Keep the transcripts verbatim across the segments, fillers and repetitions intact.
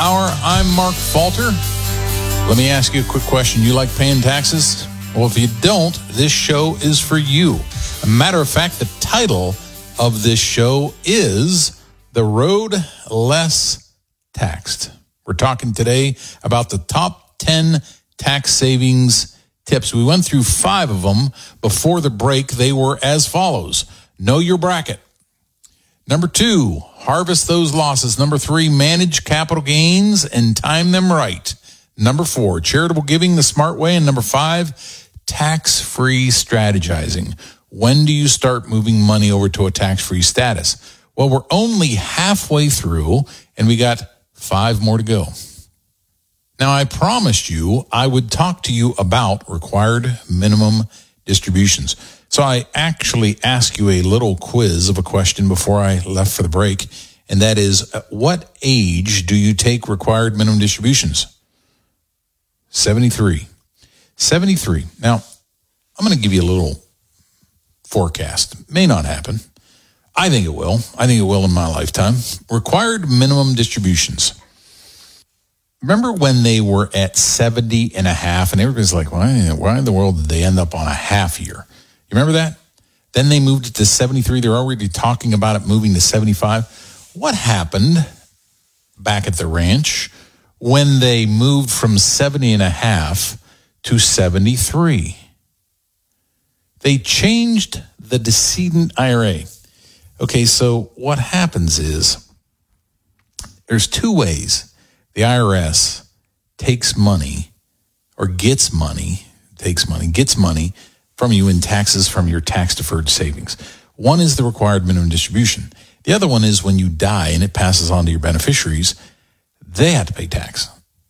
Hour. I'm Mark Falter. Let me ask you a quick question. You like paying taxes? Well, if you don't, this show is for you. A matter of fact, the title of this show is The Road Less Taxed. We're talking today about the top ten tax savings tips. We went through five of them before the break. They were as follows. Know your bracket. Number two, harvest those losses. Number three, manage capital gains and time them right. Number four, charitable giving the smart way. And number five, tax-free strategizing. When do you start moving money over to a tax-free status? Well, we're only halfway through, and we got five more to go. Now, I promised you I would talk to you about required minimum distributions. So I actually asked you a little quiz of a question before I left for the break, and that is, at what age do you take required minimum distributions? seventy-three. seventy-three. Now, I'm going to give you a little forecast. May not happen. I think it will. I think it will in my lifetime. Required minimum distributions. Remember when they were at seventy and a half, and everybody's like, why, why in the world did they end up on a half year? You remember that? Then they moved it to seventy-three. They're already talking about it moving to seventy-five. What happened back at the ranch when they moved from seventy and a half to seventy-three? They changed the decedent I R A. Okay, so what happens is there's two ways the I R S takes money or gets money, takes money, gets money from you in taxes from your tax-deferred savings. One is the required minimum distribution. The other one is when you die and it passes on to your beneficiaries, they have to pay tax.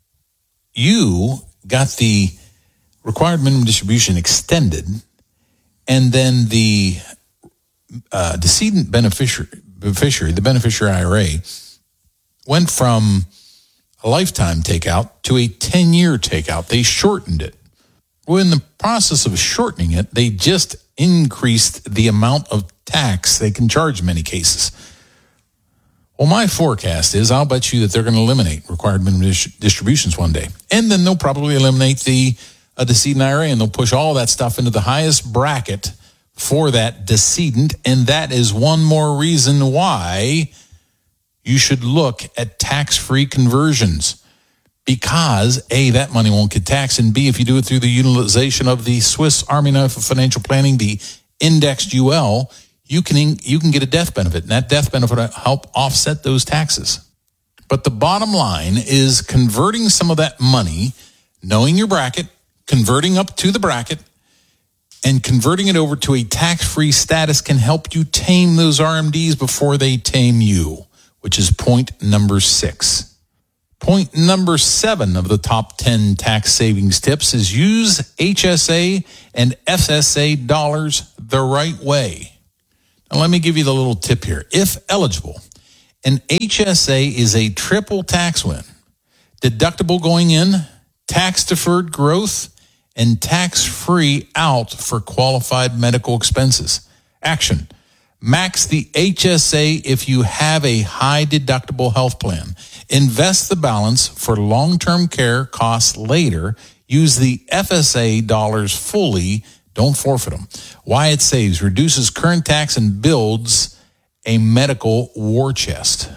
You got the required minimum distribution extended, and then the uh, decedent beneficiary, beneficiary, the beneficiary I R A, went from a lifetime takeout to a ten-year takeout. They shortened it. Well, in the process of shortening it, they just increased the amount of tax they can charge in many cases. Well, my forecast is I'll bet you that they're going to eliminate required minimum distributions one day. And then they'll probably eliminate the uh, decedent I R A, and they'll push all that stuff into the highest bracket for that decedent. And that is one more reason why you should look at tax-free conversions. Because, A, that money won't get taxed, and B, if you do it through the utilization of the Swiss Army knife of financial planning, the indexed U L, you can you can get a death benefit, and that death benefit will help offset those taxes. But the bottom line is converting some of that money, knowing your bracket, converting up to the bracket, and converting it over to a tax-free status can help you tame those R M Ds before they tame you, which is point number six. Point number seven of the top ten tax savings tips is use H S A and F S A dollars the right way. Now, let me give you the little tip here. If eligible, an H S A is a triple tax win. Deductible going in, tax-deferred growth, and tax-free out for qualified medical expenses. Action. Max the H S A if you have a high deductible health plan. Invest the balance for long-term care costs later. Use the F S A dollars fully. Don't forfeit them. Why it saves, reduces current tax, and builds a medical war chest.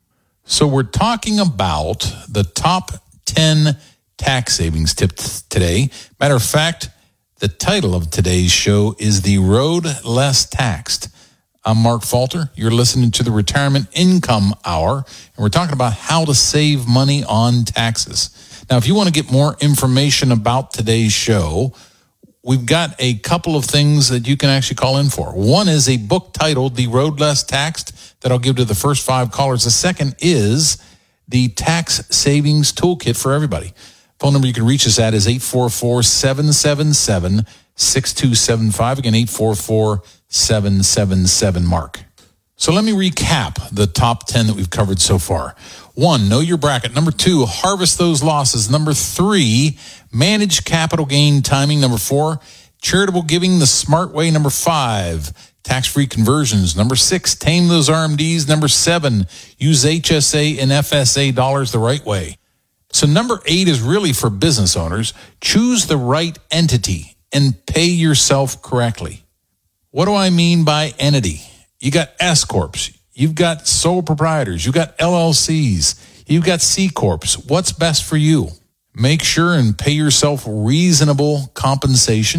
So we're talking about the top ten tax savings tips today. Matter of fact, the title of today's show is The Road Less Taxed. I'm Mark Falter. You're listening to the Retirement Income Hour, and we're talking about how to save money on taxes. Now, if you want to get more information about today's show, we've got a couple of things that you can actually call in for. One is a book titled The Road Less Taxed that I'll give to the first five callers. The second is the Tax Savings Toolkit for everybody. Phone number you can reach us at is eight four four, seven seven seven, six two seven five. Again, eight four four, seven seven seven, Mark. So let me recap the top ten that we've covered so far. One, know your bracket. Number two, harvest those losses. Number three, manage capital gain timing. Number four, charitable giving the smart way. Number five, tax-free conversions. Number six, tame those R M Ds. Number seven, use H S A and F S A dollars the right way. So number eight is really for business owners. Choose the right entity and pay yourself correctly. What do I mean by entity? You got S-corps. You've got sole proprietors. You've got L L Cs. You've got C-corps. What's best for you? Make sure and pay yourself reasonable compensation.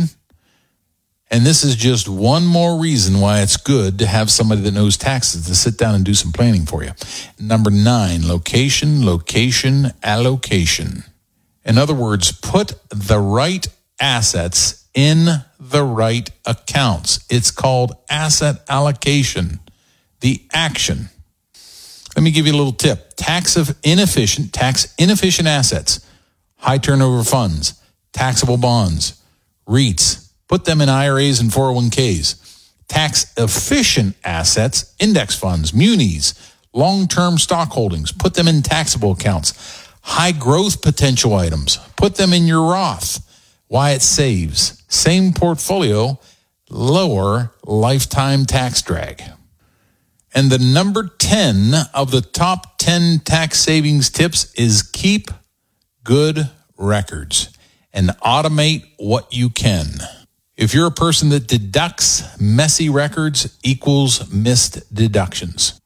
And this is just one more reason why it's good to have somebody that knows taxes to sit down and do some planning for you. Number nine, location, location, allocation. In other words, put the right assets in the right accounts. It's called asset allocation, the action. Let me give you a little tip. Tax of inefficient, tax inefficient assets, high turnover funds, taxable bonds, REITs. Put them in I R As and four oh one Ks. Tax-efficient assets, index funds, munis, long-term stock holdings. Put them in taxable accounts. High-growth potential items. Put them in your Roth. Why it saves. Same portfolio, lower lifetime tax drag. And the number ten of the top ten tax savings tips is keep good records and automate what you can. If you're a person that deducts, messy records equals missed deductions.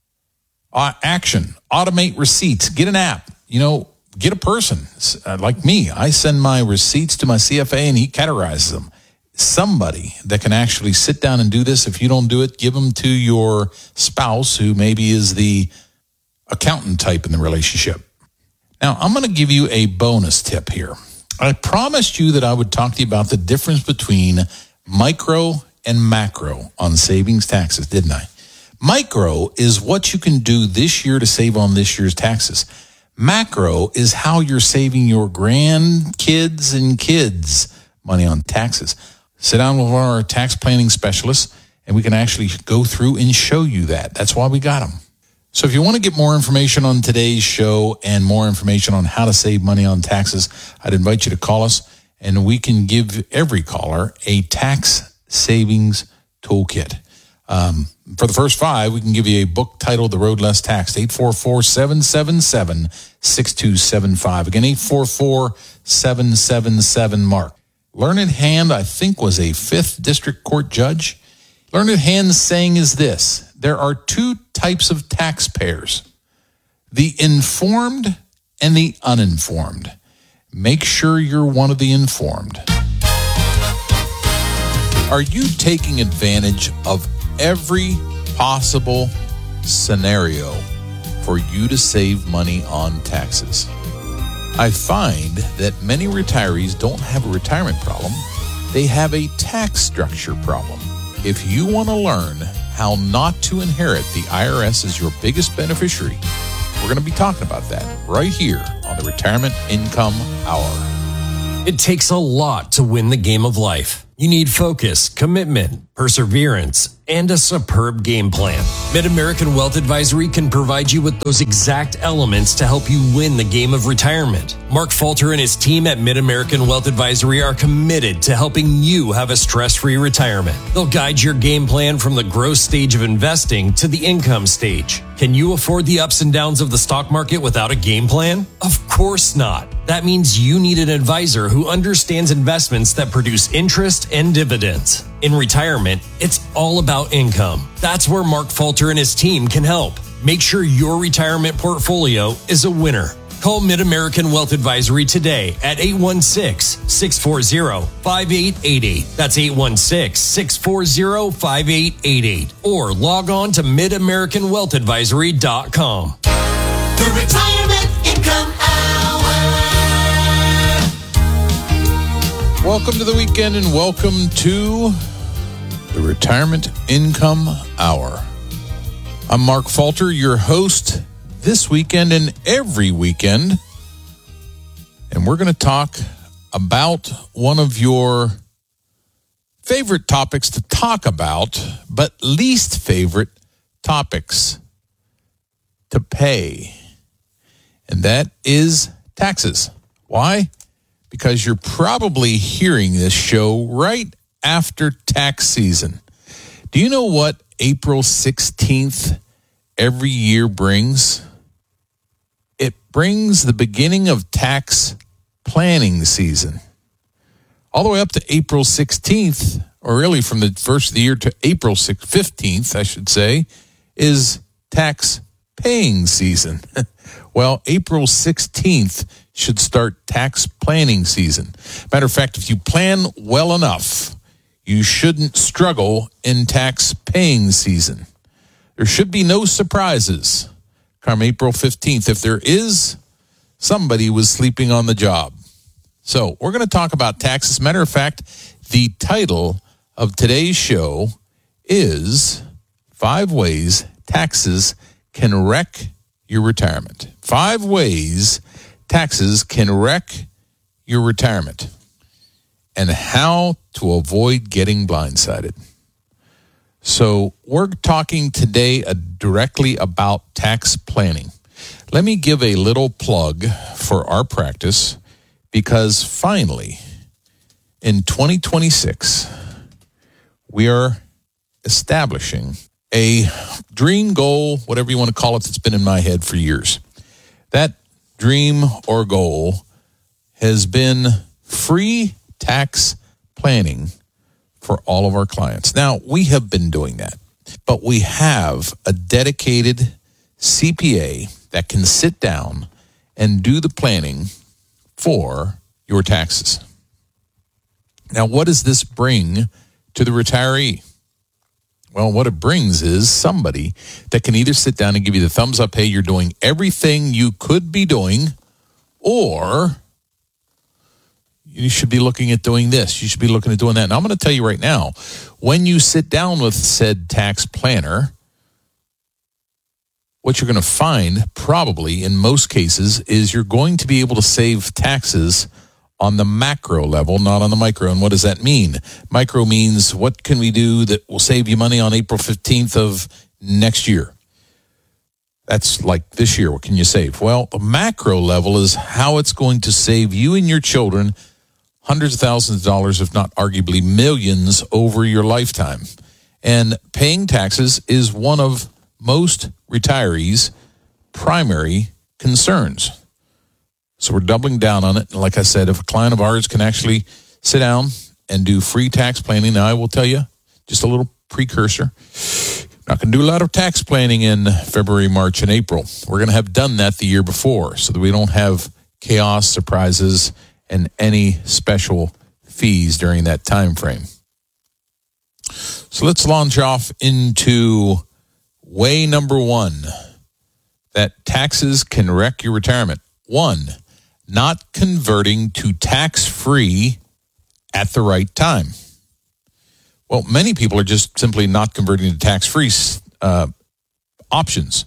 Uh, action, automate receipts, get an app, you know, get a person uh, like me. I send my receipts to my C F A and he categorizes them. Somebody that can actually sit down and do this. If you don't do it, give them to your spouse who maybe is the accountant type in the relationship. Now, I'm going to give you a bonus tip here. I promised you that I would talk to you about the difference between micro and macro on savings taxes, didn't I? Micro is what you can do this year to save on this year's taxes. Macro is how you're saving your grandkids and kids money on taxes. Sit down with one of our tax planning specialists, and we can actually go through and show you that. That's why we got them. So if you want to get more information on today's show and more information on how to save money on taxes, I'd invite you to call us, and we can give every caller a tax savings toolkit. Um, for the first five, we can give you a book titled The Road Less Taxed, eight four four, seven seven seven, six two seven five. Again, eight four four, seven seven seven, Mark. Learned Hand, I think, was a fifth District Court judge. Learned Hand's saying is this: there are two types of taxpayers, the informed and the uninformed. Make sure you're one of the informed. Are you taking advantage of every possible scenario for you to save money on taxes? I find that many retirees don't have a retirement problem. They have a tax structure problem. If you want to learn how not to inherit the I R S as your biggest beneficiary, we're going to be talking about that right here on the Retirement Income Hour. It takes a lot to win the game of life. You need focus, commitment, perseverance, and a superb game plan. Mid-American Wealth Advisory can provide you with those exact elements to help you win the game of retirement. Mark Falter and his team at Mid-American Wealth Advisory are committed to helping you have a stress-free retirement. They'll guide your game plan from the growth stage of investing to the income stage. Can you afford the ups and downs of the stock market without a game plan? Of course not. That means you need an advisor who understands investments that produce interest and dividends. In retirement, it's all about income. That's where Mark Falter and his team can help. Make sure your retirement portfolio is a winner. Call Mid-American Wealth Advisory today at eight one six, six four zero, five eight eight eight. That's eight one six, six four zero, five eight eight eight. Or log on to mid american wealth advisory dot com. The Retirement Income Hour. Welcome to the weekend and welcome to the Retirement Income Hour. I'm Mark Falter, your host this weekend and every weekend. And we're going to talk about one of your favorite topics to talk about, but least favorite topics to pay. And that is taxes. Why? Because you're probably hearing this show right after tax season. Do you know what April sixteenth every year brings? It brings the beginning of tax planning season. All the way up to April sixteenth, or really from the first of the year to April fifteenth, I should say, is tax paying season. Well, April sixteenth should start tax planning season. Matter of fact, if you plan well enough, you shouldn't struggle in tax paying season. There should be no surprises come April fifteenth. If there is, somebody was sleeping on the job. So we're going to talk about taxes. Matter of fact, the title of today's show is Five Ways Taxes Can Wreck Your Retirement. Five ways taxes can wreck your retirement and how to avoid getting blindsided. So we're talking today uh, directly about tax planning. Let me give a little plug for our practice, because finally, in twenty twenty-six, we are establishing a dream goal, whatever you want to call it, that's been in my head for years. That dream or goal has been free tax planning for all of our clients. Now, we have been doing that, but we have a dedicated C P A that can sit down and do the planning for your taxes. Now, what does this bring to the retiree? Well, what it brings is somebody that can either sit down and give you the thumbs up, hey, you're doing everything you could be doing, or you should be looking at doing this. You should be looking at doing that. And I'm going to tell you right now, when you sit down with said tax planner, what you're going to find probably in most cases is you're going to be able to save taxes on the macro level, not on the micro. And what does that mean? Micro means what can we do that will save you money on April fifteenth of next year? That's like this year. What can you save? Well, the macro level is how it's going to save you and your children hundreds of thousands of dollars, if not arguably millions, over your lifetime. And paying taxes is one of most retirees' primary concerns. So we're doubling down on it. And like I said, if a client of ours can actually sit down and do free tax planning, now I will tell you, just a little precursor, not going to do a lot of tax planning in February, March, and April. We're going to have done that the year before so that we don't have chaos, surprises, and any special fees during that time frame. So let's launch off into way number one, that taxes can wreck your retirement. One, not converting to tax-free at the right time. Well, many people are just simply not converting to tax-free uh, options.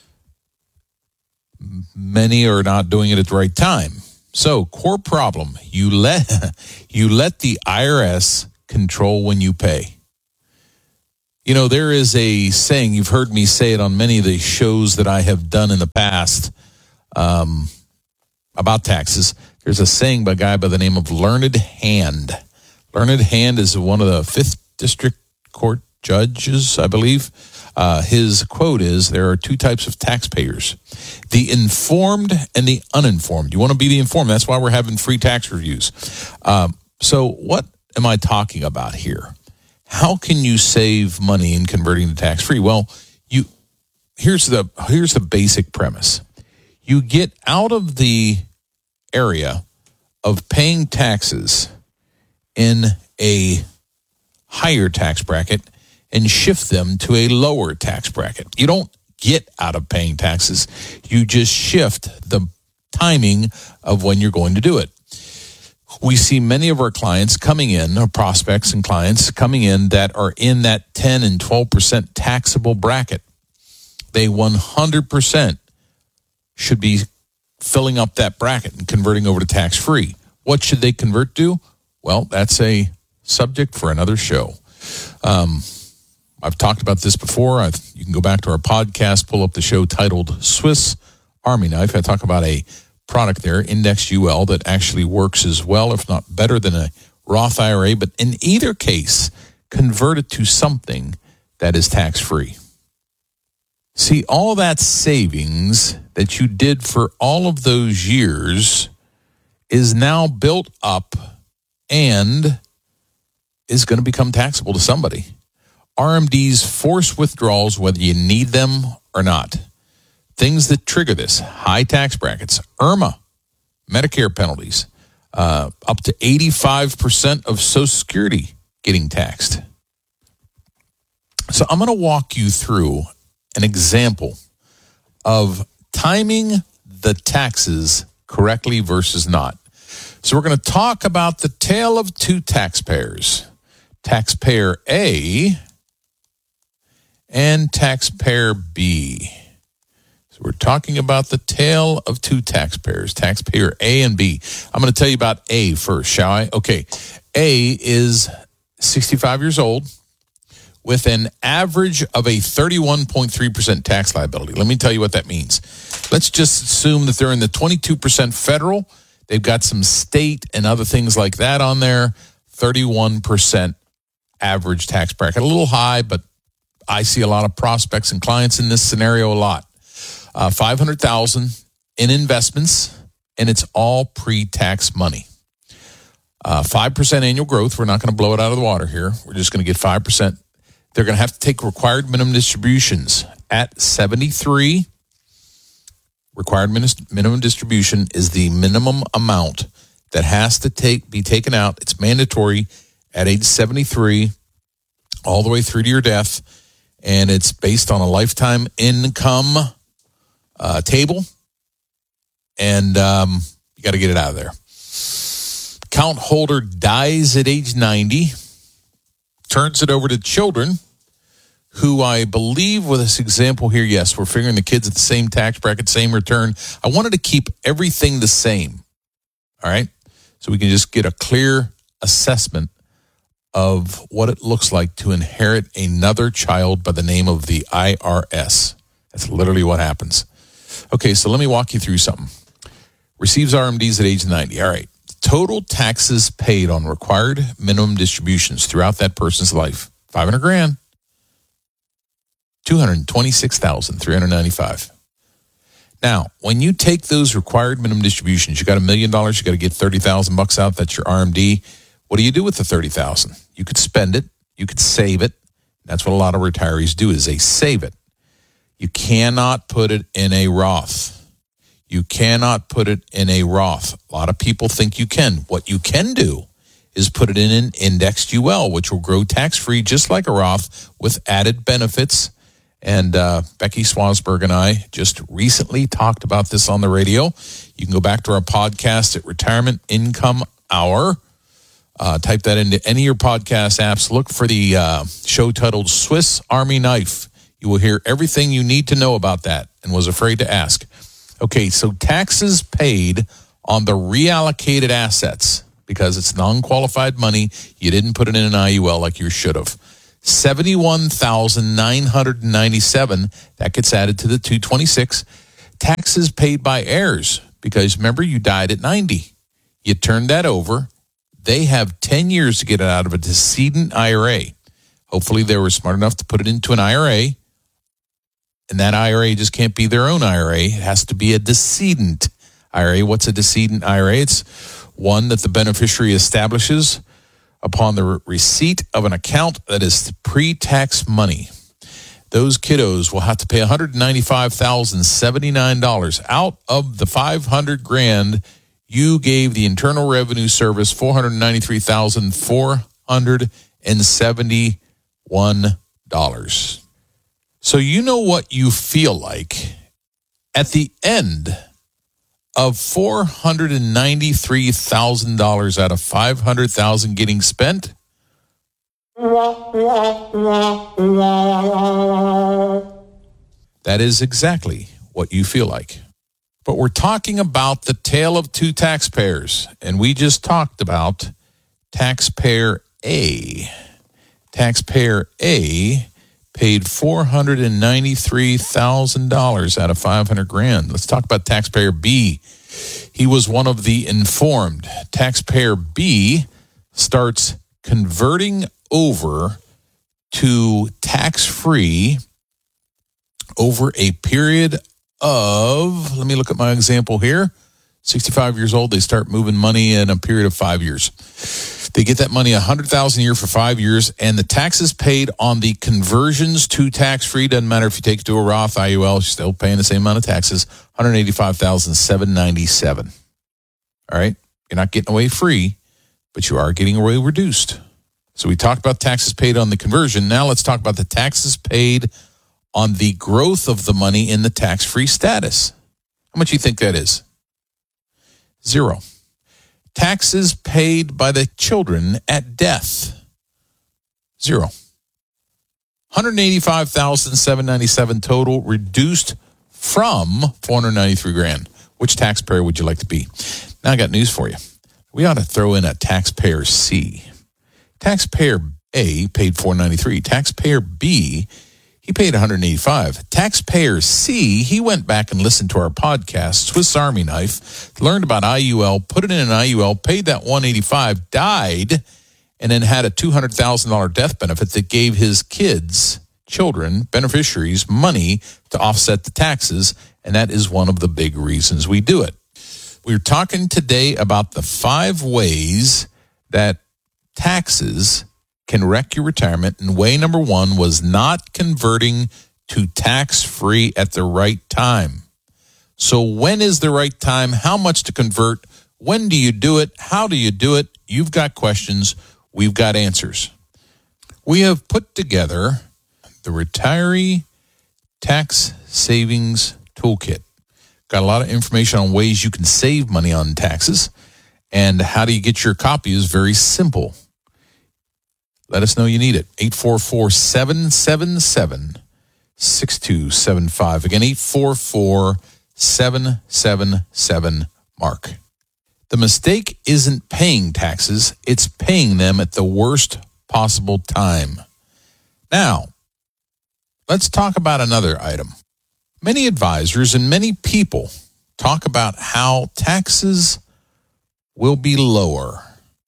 Many are not doing it at the right time. So, core problem, you let you let the I R S control when you pay. You know, there is a saying, you've heard me say it on many of the shows that I have done in the past um, about taxes. There's a saying by a guy by the name of Learned Hand. Learned Hand is one of the fifth District Court judges, I believe. Uh, his quote is, there are two types of taxpayers, the informed and the uninformed. You want to be the informed. That's why we're having free tax reviews. Um, so what am I talking about here? How can you save money in converting to tax-free? Well, you here's the here's the basic premise. You get out of the area of paying taxes in a higher tax bracket and shift them to a lower tax bracket. You don't get out of paying taxes. You just shift the timing of when you're going to do it. We see many of our clients coming in, or prospects and clients coming in that are in that ten and twelve percent taxable bracket. They one hundred percent should be filling up that bracket and converting over to tax-free. What should they convert to? Well, that's a subject for another show. Um, I've talked about this before. I've, you can go back to our podcast, pull up the show titled Swiss Army Knife. I talk about a product there, Index U L, that actually works as well, if not better than a Roth I R A. But in either case, convert it to something that is tax-free. See, all that savings that you did for all of those years is now built up and is going to become taxable to somebody. R M Ds force withdrawals whether you need them or not. Things that trigger this: high tax brackets, IRMA, Medicare penalties, uh, up to eighty-five percent of Social Security getting taxed. So I'm going to walk you through an example of timing the taxes correctly versus not. So we're going to talk about the tale of two taxpayers, taxpayer A and taxpayer B. So we're talking about the tale of two taxpayers, taxpayer A and B. I'm going to tell you about A first, shall I? Okay. A is sixty-five years old with an average of a thirty-one point three percent tax liability. Let me tell you what that means. Let's just assume that they're in the twenty-two percent federal. They've got some state and other things like that on there. thirty-one percent average tax bracket. A little high, but I see a lot of prospects and clients in this scenario a lot. Uh, five hundred thousand dollars in investments, and it's all pre-tax money. Uh, five percent annual growth. We're not going to blow it out of the water here. We're just going to get five percent. They're going to have to take required minimum distributions at seventy-three. Required minimum distribution is the minimum amount that has to take be taken out. It's mandatory at age seventy-three, all the way through to your death, and it's based on a lifetime income uh, table, and um, you got to get it out of there. Account holder dies at age ninety, turns it over to children, who I believe with this example here, yes, we're figuring the kids at the same tax bracket, same return. I wanted to keep everything the same, all right? So we can just get a clear assessment of what it looks like to inherit another child by the name of the I R S. That's literally what happens. Okay, so let me walk you through something. Receives R M Ds at age ninety. All right. Total taxes paid on required minimum distributions throughout that person's life. five hundred grand. two hundred twenty-six thousand three hundred ninety-five. Now, when you take those required minimum distributions, you got a million dollars, you got to get thirty thousand bucks out. That's your R M D. What do you do with the thirty thousand? You could spend it. You could save it. That's what a lot of retirees do, is they save it. You cannot put it in a Roth. You cannot put it in a Roth. A lot of people think you can. What you can do is put it in an indexed U L, which will grow tax-free just like a Roth with added benefits. And uh, Becky Swasberg and I just recently talked about this on the radio. You can go back to our podcast at Retirement Income Hour. Uh, type that into any of your podcast apps. Look for the uh, show titled Swiss Army Knife. You will hear everything you need to know about that and was afraid to ask. Okay, so taxes paid on the reallocated assets, because it's non-qualified money. You didn't put it in an I U L like you should have. seventy-one thousand nine hundred ninety-seven dollars. That gets added to the two hundred twenty-six. Taxes paid by heirs, because remember, you died at ninety. You turned that over. They have ten years to get it out of a decedent I R A. Hopefully they were smart enough to put it into an I R A. And that I R A just can't be their own I R A. It has to be a decedent I R A. What's a decedent I R A? It's one that the beneficiary establishes upon the re- receipt of an account that is pre-tax money. Those kiddos will have to pay one hundred ninety-five thousand seventy-nine dollars out of the five hundred grand you gave the Internal Revenue Service, four hundred ninety-three thousand four hundred seventy-one dollars. So you know what you feel like at the end of four hundred ninety-three thousand dollars out of five hundred thousand dollars getting spent? That is exactly what you feel like. But we're talking about the tale of two taxpayers, and we just talked about taxpayer A. Taxpayer A paid four hundred ninety-three thousand dollars out of five hundred grand. Let's talk about taxpayer B. He was one of the informed. Taxpayer B starts converting over to tax-free over a period of, let me look at my example here, sixty-five years old, they start moving money in a period of five years. They get that money one hundred thousand dollars a year for five years, and the taxes paid on the conversions to tax-free, doesn't matter if you take it to a Roth, I U L, you're still paying the same amount of taxes, one hundred eighty-five thousand seven hundred ninety-seven dollars. All right? You're not getting away free, but you are getting away reduced. So we talked about taxes paid on the conversion. Now let's talk about the taxes paid on the growth of the money in the tax-free status. How much do you think that is? Zero. Taxes paid by the children at death. Zero. one hundred eighty-five thousand seven hundred ninety-seven total, reduced from four hundred ninety-three grand. Which taxpayer would you like to be? Now I got news for you. We ought to throw in a taxpayer C. Taxpayer A paid four hundred ninety-three. Taxpayer B, he paid one hundred eighty-five. Taxpayer C, he went back and listened to our podcast, Swiss Army Knife, learned about I U L, put it in an I U L, paid that one hundred eighty-five, died, and then had a two hundred thousand dollars death benefit that gave his kids, children, beneficiaries, money to offset the taxes, and that is one of the big reasons we do it. We're talking today about the five ways that taxes can wreck your retirement, and way number one was not converting to tax-free at the right time. So when is the right time? How much to convert? When do you do it? How do you do it? You've got questions. We've got answers. We have put together the Retiree Tax Savings Toolkit. Got a lot of information on ways you can save money on taxes, and how do you get your copy is very simple. Let us know you need it. eight four four, seven seven seven, six two seven five. Again, eight four four, seven seven seven, MARK. The mistake isn't paying taxes, it's paying them at the worst possible time. Now, let's talk about another item. Many advisors and many people talk about how taxes will be lower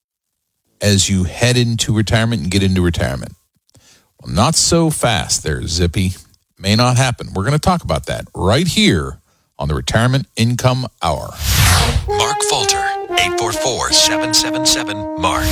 as you head into retirement and get into retirement. Well, not so fast there, Zippy. May not happen. We're going to talk about that right here on the Retirement Income Hour. Mark Falter, eight four four, seven seven seven, MARK.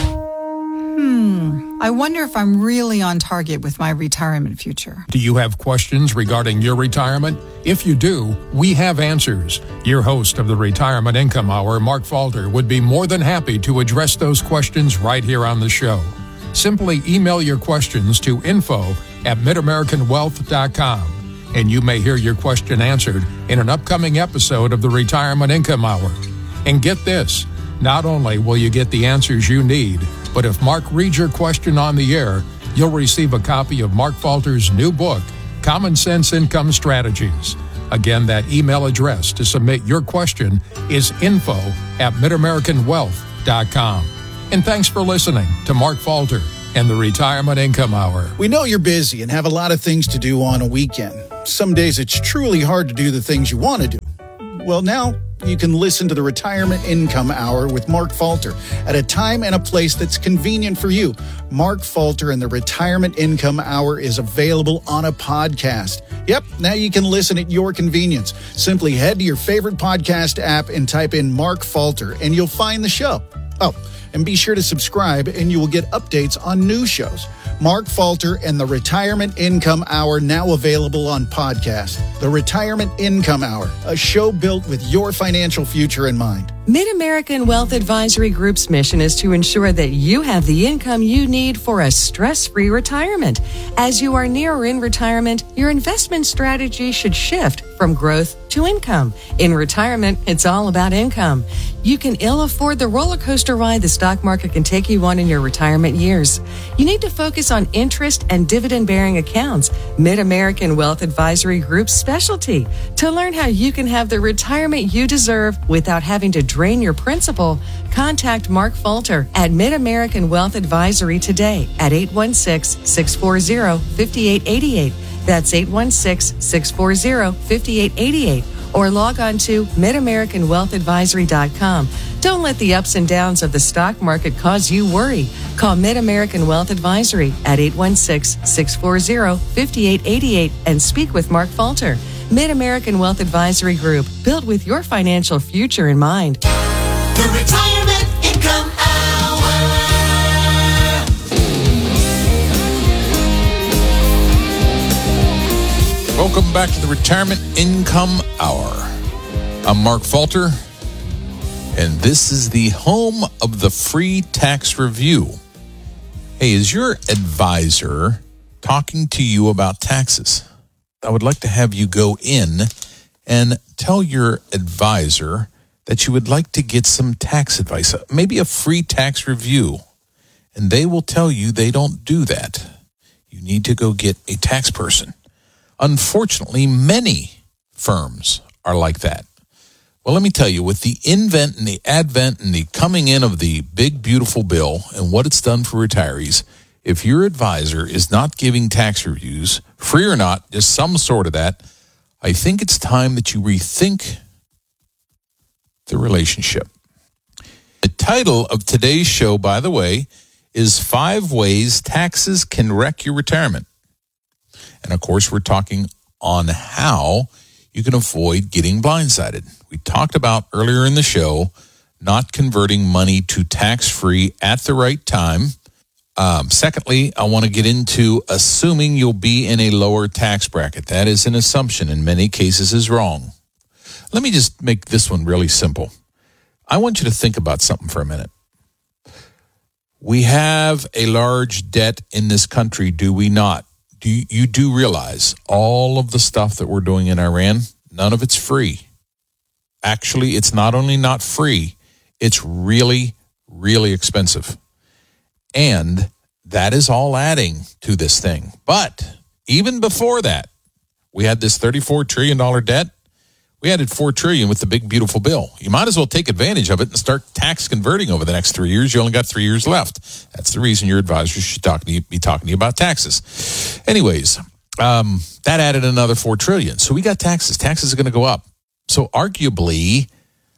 Hmm. I wonder if I'm really on target with my retirement future. Do you have questions regarding your retirement? If you do, we have answers. Your host of the Retirement Income Hour, Mark Falter, would be more than happy to address those questions right here on the show. Simply email your questions to info at mid american wealth dot com, and you may hear your question answered in an upcoming episode of the Retirement Income Hour. And get this, not only will you get the answers you need, but if Mark reads your question on the air, you'll receive a copy of Mark Falter's new book, Common Sense Income Strategies. Again, that email address to submit your question is info at mid american wealth dot com. And thanks for listening to Mark Falter and the Retirement Income Hour. We know you're busy and have a lot of things to do on a weekend. Some days it's truly hard to do the things you want to do. Well, now you can listen to the Retirement Income Hour with Mark Falter at a time and a place that's convenient for you. Mark Falter and the Retirement Income Hour is available on a podcast. Yep, now you can listen at your convenience. Simply head to your favorite podcast app and type in Mark Falter, and you'll find the show. Oh, and be sure to subscribe, and you will get updates on new shows. Mark Falter and the Retirement Income Hour, now available on podcast. The Retirement Income Hour, a show built with your financial future in mind. Mid-American Wealth Advisory Group's mission is to ensure that you have the income you need for a stress-free retirement. As you are near or in retirement, your investment strategy should shift from growth to income. In retirement, it's all about income. You can ill afford the roller coaster ride the stock market can take you on in your retirement years. You need to focus on interest and dividend-bearing accounts. Mid-American Wealth Advisory Group's specialty. To learn how you can have the retirement you deserve without having to drain your principal, contact Mark Falter at Mid-American Wealth Advisory today at eight one six, six four zero, five eight eight eight. That's eight one six, six four zero, five eight eight eight. or log on to mid american wealth advisory dot com. Don't let the ups and downs of the stock market cause you worry. Call Mid-American Wealth Advisory at eight one six, six four zero, five eight eight eight and speak with Mark Falter. Mid-American Wealth Advisory Group, built with your financial future in mind. The Retirement Income Hour. Welcome back to the Retirement Income Hour. I'm Mark Falter, and this is the home of the free tax review. Hey, is your advisor talking to you about taxes? I would like to have you go in and tell your advisor that you would like to get some tax advice, maybe a free tax review, and they will tell you they don't do that. You need to go get a tax person. Unfortunately, many firms are like that. Well, let me tell you, with the invent and the advent and the coming in of the big, beautiful bill and what it's done for retirees, if your advisor is not giving tax reviews, free or not, just some sort of that, I think it's time that you rethink the relationship. The title of today's show, by the way, is Five Ways Taxes Can Wreck Your Retirement. And of course, we're talking on how you can avoid getting blindsided. We talked about earlier in the show not converting money to tax-free at the right time. Um, secondly, I want to get into assuming you'll be in a lower tax bracket. That is an assumption in many cases is wrong. Let me just make this one really simple. I want you to think about something for a minute. We have a large debt in this country, do we not? Do you, you do realize all of the stuff that we're doing in Iran, none of it's free. Actually, it's not only not free, it's really, really expensive. And that is all adding to this thing. But even before that, we had this thirty-four trillion dollars debt. We added four trillion dollars with the big, beautiful bill. You might as well take advantage of it and start tax converting over the next three years. You only got three years left. That's the reason your advisor should talk to you, be talking to you about taxes. Anyways, um, that added another four trillion dollars. So we got taxes. Taxes are going to go up. So arguably,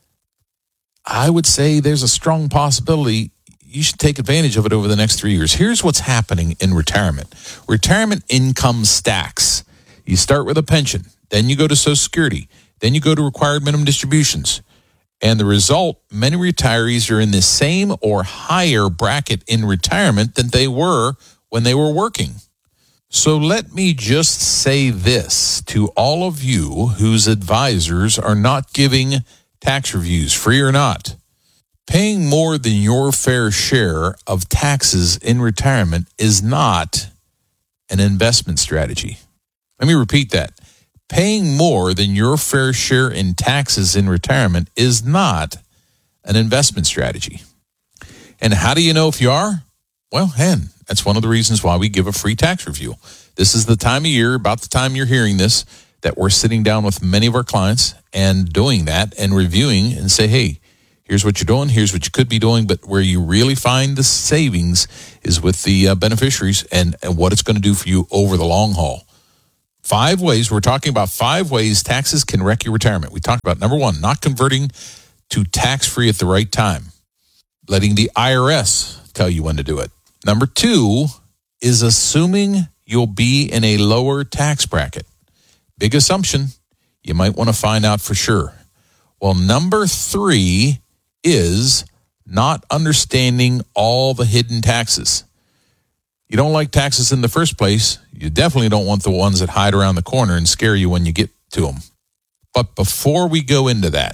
I would say there's a strong possibility you should take advantage of it over the next three years. Here's what's happening in retirement. Retirement income stacks. You start with a pension. Then you go to Social Security. Then you go to required minimum distributions. And the result, many retirees are in the same or higher bracket in retirement than they were when they were working. So let me just say this to all of you whose advisors are not giving tax reviews, free or not. Paying more than your fair share of taxes in retirement is not an investment strategy. Let me repeat that. Paying more than your fair share in taxes in retirement is not an investment strategy. And how do you know if you are? Well, hen, that's one of the reasons why we give a free tax review. This is the time of year, about the time you're hearing this, that we're sitting down with many of our clients and doing that and reviewing and say, hey, here's what you're doing, here's what you could be doing, but where you really find the savings is with the uh, beneficiaries and, and what it's going to do for you over the long haul. Five ways, we're talking about five ways taxes can wreck your retirement. We talked about, number one, not converting to tax-free at the right time. Letting the I R S tell you when to do it. Number two is assuming you'll be in a lower tax bracket. Big assumption. You might want to find out for sure. Well, number three is not understanding all the hidden taxes. You don't like taxes in the first place. You definitely don't want the ones that hide around the corner and scare you when you get to them. But before we go into that,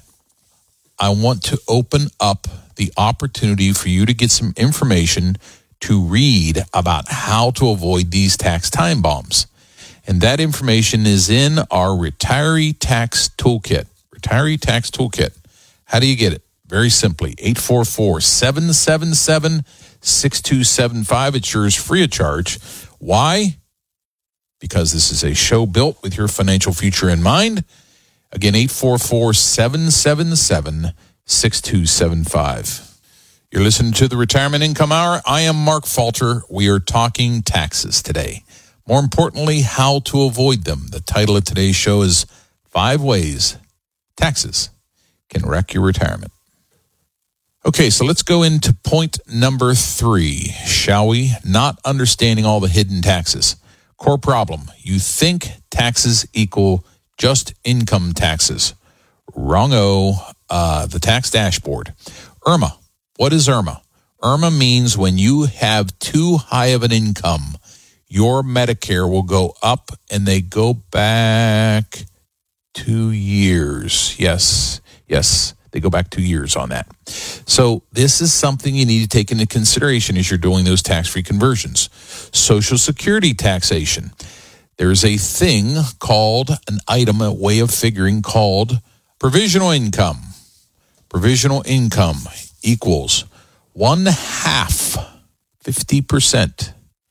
I want to open up the opportunity for you to get some information to read about how to avoid these tax time bombs. And that information is in our Retiree Tax Toolkit. Retiree Tax Toolkit. How do you get it? Very simply, eight four four, seven seven seven, six two seven five. It's yours free of charge. Why? Because this is a show built with your financial future in mind. Again, eight four four, seven seven seven, six two seven five. You're listening to the Retirement Income Hour. I am Mark Falter. We are talking taxes today. More importantly, how to avoid them. The title of today's show is Five Ways taxes can wreck your retirement. Okay, so let's go into point number three, shall we? Not understanding all the hidden taxes. Core problem, you think taxes equal just income taxes. Wrong-o, uh, the tax dashboard. I R M A, what is I R M A? I R M A means when you have too high of an income, your Medicare will go up, and they go back two years. Yes, yes, they go back two years on that. So this is something you need to take into consideration as you're doing those tax-free conversions. Social Security taxation. There's a thing called, an item, a way of figuring called provisional income. Provisional income equals one half, fifty percent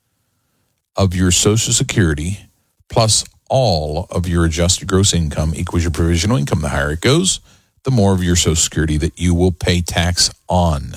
of your Social Security plus all of your adjusted gross income equals your provisional income. The higher it goes, the more of your Social Security that you will pay tax on.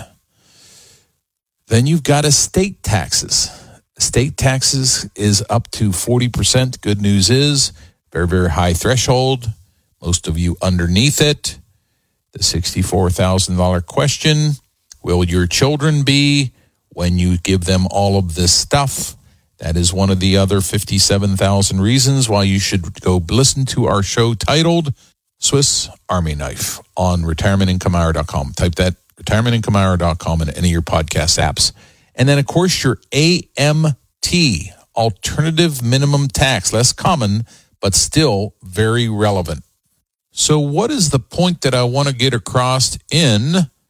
Then you've got estate taxes. Estate taxes is up to forty percent. Good news is, very, very high threshold. Most of you underneath it. The sixty-four thousand dollars question, will your children be when you give them all of this stuff? That is one of the other fifty-seven thousand reasons why you should go listen to our show titled Swiss Army Knife on retirement income hour dot com. Type that, retirement income hour dot com, in any of your podcast apps. And then, of course, your A M T, alternative minimum tax, less common, but still very relevant. So what is the point that I want to get across in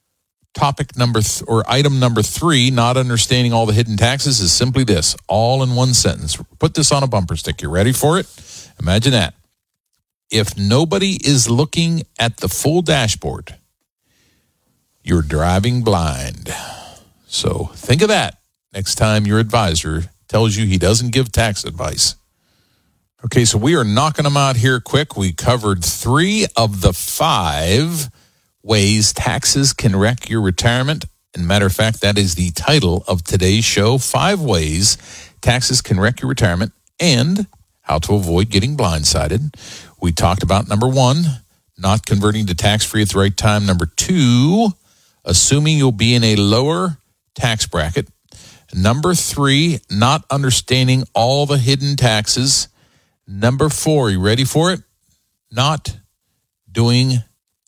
topic number th- or item number three, not understanding all the hidden taxes, is simply this, all in one sentence. Put this on a bumper sticker. Ready for it? Imagine that. If nobody is looking at the full dashboard, you're driving blind. So think of that next time your advisor tells you he doesn't give tax advice. Okay, so we are knocking them out here quick. We covered three of the five ways taxes can wreck your retirement. And matter of fact, that is the title of today's show, Five Ways Taxes Can Wreck Your Retirement and How to Avoid Getting Blindsided. We talked about number one, not converting to tax-free at the right time. Number two, assuming you'll be in a lower tax bracket. Number three, not understanding all the hidden taxes. Number four, you ready for it? Not doing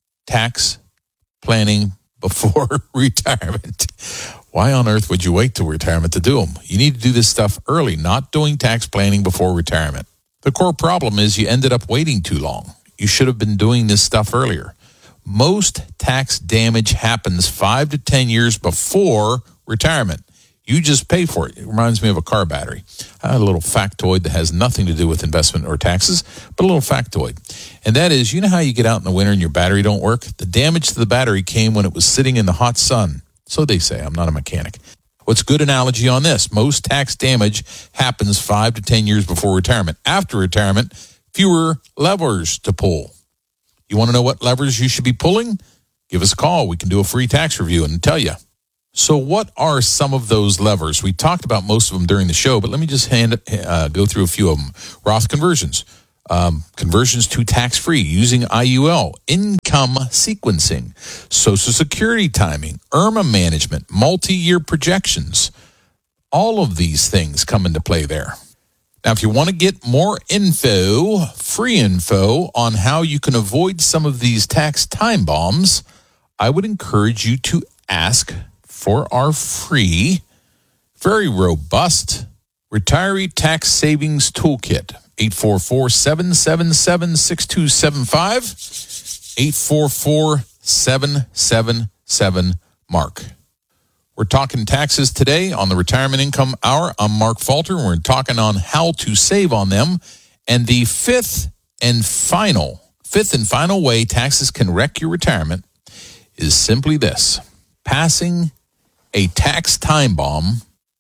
tax planning before retirement. Why on earth would you wait till retirement to do them? You need to do this stuff early, not doing tax planning before retirement. The core problem is you ended up waiting too long. You should have been doing this stuff earlier. Most tax damage happens five to ten years before retirement. You just pay for it. It reminds me of a car battery. I had a little factoid that has nothing to do with investment or taxes, but a little factoid. And that is, you know how you get out in the winter and your battery don't work? The damage to the battery came when it was sitting in the hot sun. So they say. I'm not a mechanic. What's a good analogy on this? Most tax damage happens five to ten years before retirement. After retirement, fewer levers to pull. You want to know what levers you should be pulling? Give us a call. We can do a free tax review and tell you. So what are some of those levers? We talked about most of them during the show, but let me just hand, uh, go through a few of them. Roth conversions, um, conversions to tax-free using I U L, income sequencing, Social Security timing, I R M A management, multi-year projections. All of these things come into play there. Now, if you want to get more info, free info on how you can avoid some of these tax time bombs, I would encourage you to ask for our free, very robust retiree tax savings toolkit. eight four four, seven seven seven, six two seven five, eight four four, seven seven seven, Mark. We're talking taxes today on the Retirement Income Hour. I'm Mark Falter. We're talking on how to save on them. And the fifth and final, fifth and final way taxes can wreck your retirement is simply this: passing a tax time bomb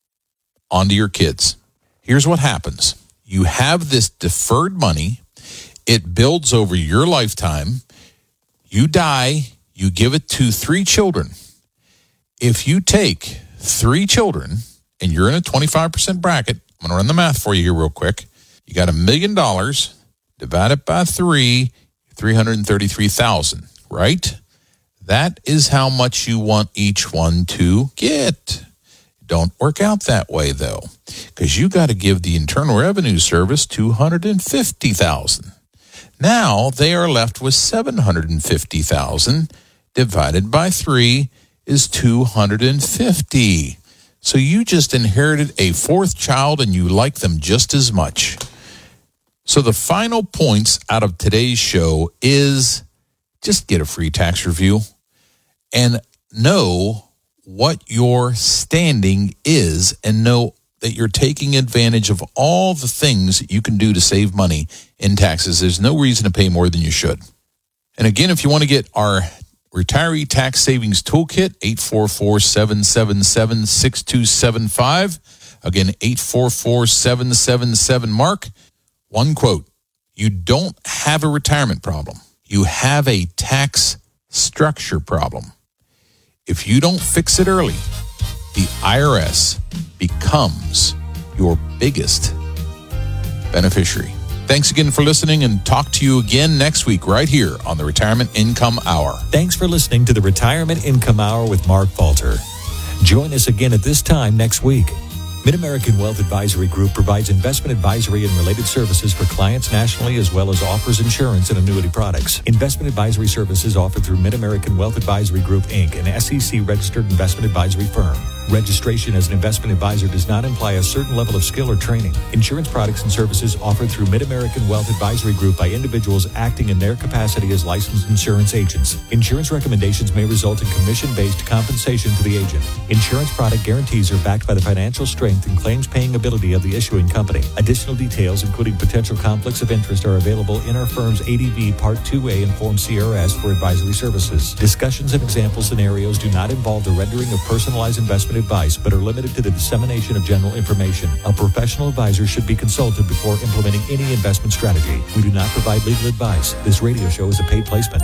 onto your kids. Here's what happens. You have this deferred money. It builds over your lifetime. You die. You give it to three children. If you take three children and you're in a twenty-five percent bracket, I'm going to run the math for you here real quick. You got a million dollars, divide it by three, three hundred thirty-three thousand dollars, right? That is how much you want each one to get. Don't work out that way, though, because you got to give the Internal Revenue Service two hundred fifty thousand dollars. Now they are left with seven hundred fifty thousand dollars. Divided by three is two hundred fifty. So you just inherited a fourth child and you like them just as much. So the final points out of today's show is just get a free tax review and know what your standing is and know that you're taking advantage of all the things that you can do to save money in taxes. There's no reason to pay more than you should. And again, if you want to get our Retiree Tax Savings Toolkit, eight four four, seven seven seven, six two seven five. Again, eight four four, seven seven seven, Mark. One quote, you don't have a retirement problem. You have a tax structure problem. If you don't fix it early, the I R S becomes your biggest beneficiary. Thanks again for listening, and talk to you again next week right here on the Retirement Income Hour. Thanks for listening to the Retirement Income Hour with Mark Falter. Join us again at this time next week. Mid-American Wealth Advisory Group provides investment advisory and related services for clients nationally, as well as offers insurance and annuity products. Investment advisory services offered through Mid-American Wealth Advisory Group, Incorporated, an S E C-registered investment advisory firm. Registration as an investment advisor does not imply a certain level of skill or training. Insurance products and services offered through Mid-American Wealth Advisory Group by individuals acting in their capacity as licensed insurance agents. Insurance recommendations may result in commission-based compensation to the agent. Insurance product guarantees are backed by the financial strength and claims-paying ability of the issuing company. Additional details, including potential conflicts of interest, are available in our firm's A D V Part two A and Form C R S for advisory services. Discussions and example scenarios do not involve the rendering of personalized investment advice, but are limited to the dissemination of general information. A professional advisor should be consulted before implementing any investment strategy. We do not provide legal advice. This radio show is a paid placement.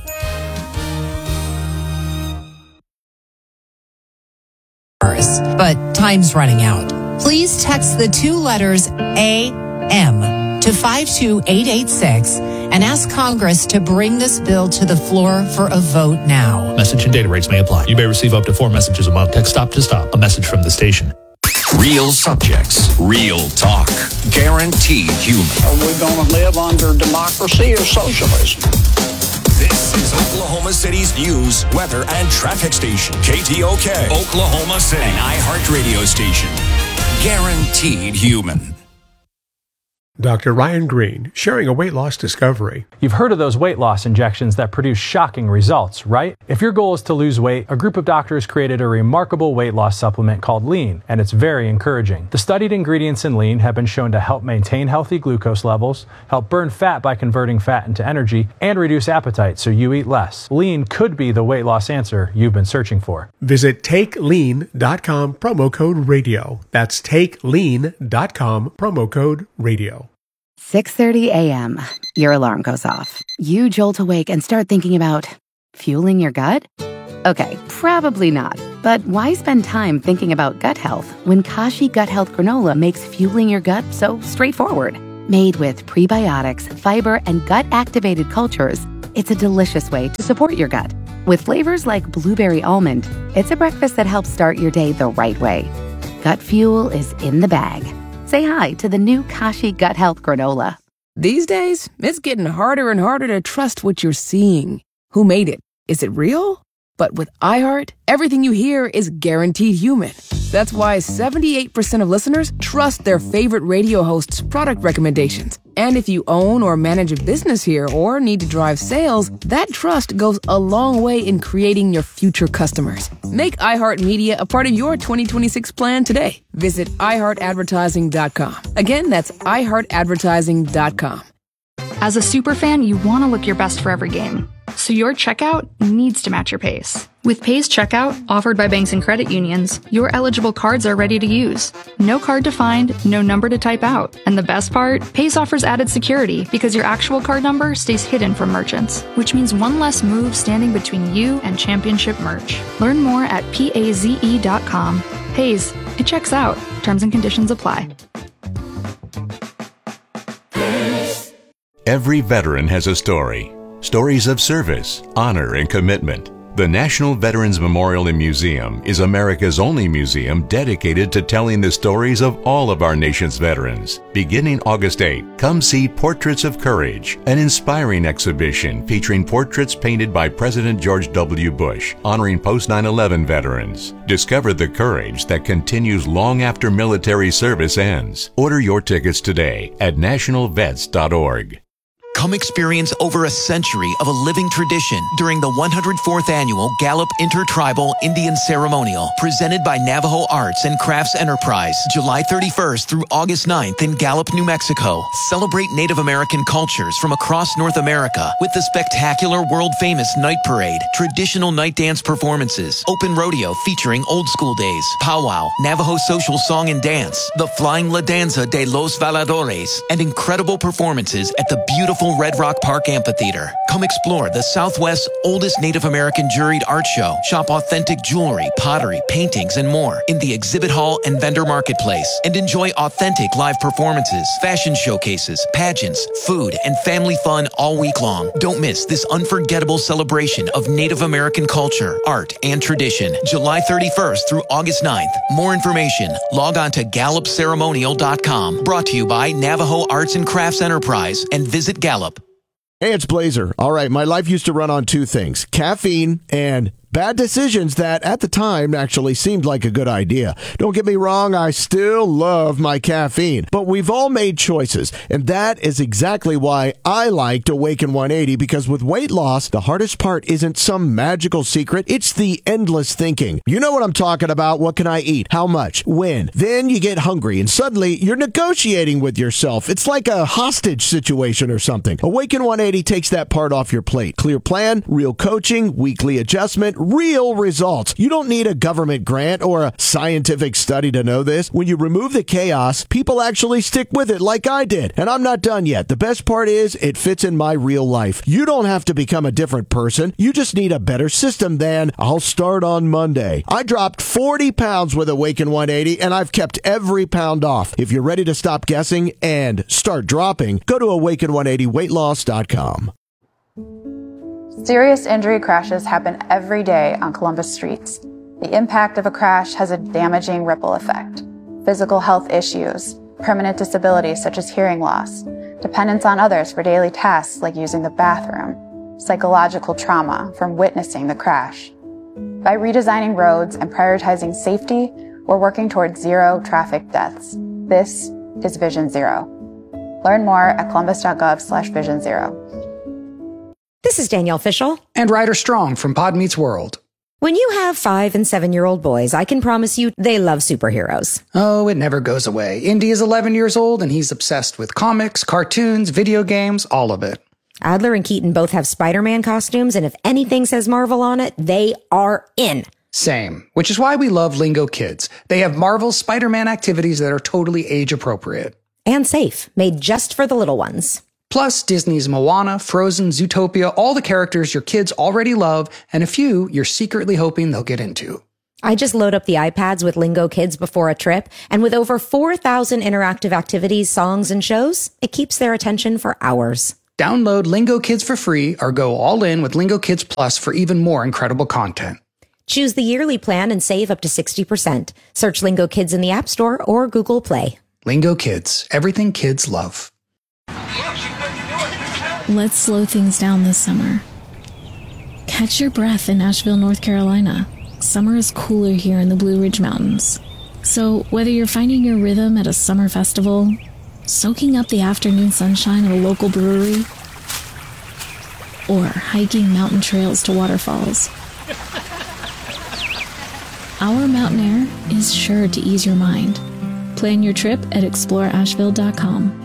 But time's running out. Please text the two letters A M to five two eight eight six and ask Congress to bring this bill to the floor for a vote now. Message and data rates may apply. You may receive up to four messages a month. Text stop to stop. A message from the station. Real subjects, real talk, guaranteed human. Are we going to live under democracy or socialism? This is Oklahoma City's news, weather, and traffic station. K T O K, Oklahoma City, an iHeart radio station. Guaranteed human. Doctor Ryan Green, sharing a weight loss discovery. You've heard of those weight loss injections that produce shocking results, right? If your goal is to lose weight, a group of doctors created a remarkable weight loss supplement called Lean, and it's very encouraging. The studied ingredients in Lean have been shown to help maintain healthy glucose levels, help burn fat by converting fat into energy, and reduce appetite so you eat less. Lean could be the weight loss answer you've been searching for. Visit take lean dot com, promo code radio. That's take lean dot com, promo code radio. six thirty a.m. Your alarm goes off. You jolt awake and start thinking about fueling your gut? Okay, probably not. But why spend time thinking about gut health when Kashi Gut Health Granola makes fueling your gut so straightforward? Made with prebiotics, fiber, and gut-activated cultures, it's a delicious way to support your gut. With flavors like blueberry almond, it's a breakfast that helps start your day the right way. Gut fuel is in the bag. Say hi to the new Kashi Gut Health Granola. These days, it's getting harder and harder to trust what you're seeing. Who made it? Is it real? But with iHeart, everything you hear is guaranteed human. That's why seventy-eight percent of listeners trust their favorite radio host's product recommendations. And if you own or manage a business here or need to drive sales, that trust goes a long way in creating your future customers. Make iHeartMedia a part of your twenty twenty-six plan today. Visit i heart advertising dot com. Again, that's i heart advertising dot com. As a superfan, you want to look your best for every game. So your checkout needs to match your pace. With Pace Checkout, offered by banks and credit unions, your eligible cards are ready to use. No card to find, no number to type out. And the best part? Pace offers added security because your actual card number stays hidden from merchants, which means one less move standing between you and championship merch. Learn more at paze dot com. Paze, it checks out. Terms and conditions apply. Every veteran has a story. stories of service, honor, and commitment. The National Veterans Memorial and Museum is America's only museum dedicated to telling the stories of all of our nation's veterans. Beginning August eighth, come see Portraits of Courage, an inspiring exhibition featuring portraits painted by President George W. Bush, honoring post nine eleven veterans. Discover the courage that continues long after military service ends. Order your tickets today at national vets dot org. Come experience over a century of a living tradition during the one hundred fourth Annual Gallup Intertribal Indian Ceremonial, presented by Navajo Arts and Crafts Enterprise, July thirty-first through August ninth in Gallup, New Mexico. Celebrate Native American cultures from across North America with the spectacular world-famous Night Parade, traditional night dance performances, open rodeo featuring old school days, powwow, Navajo social song and dance, the Flying La Danza de los Valadores, and incredible performances at the beautiful Red Rock Park Amphitheater. Come explore the Southwest's oldest Native American juried art show. Shop authentic jewelry, pottery, paintings, and more in the exhibit hall and vendor marketplace. And enjoy authentic live performances, fashion showcases, pageants, food, and family fun all week long. Don't miss this unforgettable celebration of Native American culture, art, and tradition. July thirty-first through August ninth. More information, log on to gallup ceremonial dot com. Brought to you by Navajo Arts and Crafts Enterprise and Visit Gallup. Hey, it's Blazer. All right, my life used to run on two things, caffeine and bad decisions that at the time actually seemed like a good idea. Don't get me wrong, I still love my caffeine, but we've all made choices, and that is exactly why I liked Awaken one eighty, because with weight loss, the hardest part isn't some magical secret, it's the endless thinking. You know what I'm talking about. What can I eat? How much? When? Then you get hungry, and suddenly you're negotiating with yourself. It's like a hostage situation or something. Awaken one eighty takes that part off your plate. Clear plan, real coaching, weekly adjustment, real results. You don't need a government grant or a scientific study to know this. When you remove the chaos, people actually stick with it like I did. And I'm not done yet. The best part is it fits in my real life. You don't have to become a different person. You just need a better system than I'll start on Monday. I dropped forty pounds with Awaken one eighty, and I've kept every pound off. If you're ready to stop guessing and start dropping, go to awaken one eighty weight loss dot com. Serious injury crashes happen every day on Columbus streets. The impact of a crash has a damaging ripple effect. Physical health issues, permanent disabilities such as hearing loss, dependence on others for daily tasks like using the bathroom, psychological trauma from witnessing the crash. By redesigning roads and prioritizing safety, we're working towards zero traffic deaths. This is Vision Zero. Learn more at columbus.gov slash vision zero. This is Danielle Fishel. And Ryder Strong from Pod Meets World. When you have five and seven-year-old boys, I can promise you they love superheroes. Oh, it never goes away. Indy is eleven years old, and he's obsessed with comics, cartoons, video games, all of it. Adler and Keaton both have Spider-Man costumes, and if anything says Marvel on it, they are in. Same, which is why we love Lingo Kids. They have Marvel's Spider-Man activities that are totally age-appropriate. And safe, made just for the little ones. Plus, Disney's Moana, Frozen, Zootopia, all the characters your kids already love, and a few you're secretly hoping they'll get into. I just load up the iPads with Lingo Kids before a trip, and with over four thousand interactive activities, songs, and shows, it keeps their attention for hours. Download Lingo Kids for free or go all in with Lingo Kids Plus for even more incredible content. Choose the yearly plan and save up to sixty percent. Search Lingo Kids in the App Store or Google Play. Lingo Kids, everything kids love. Let's slow things down this summer. Catch your breath in Asheville, North Carolina. Summer is cooler here in the Blue Ridge Mountains. So whether you're finding your rhythm at a summer festival, soaking up the afternoon sunshine at a local brewery, or hiking mountain trails to waterfalls, our mountain air is sure to ease your mind. Plan your trip at explore asheville dot com.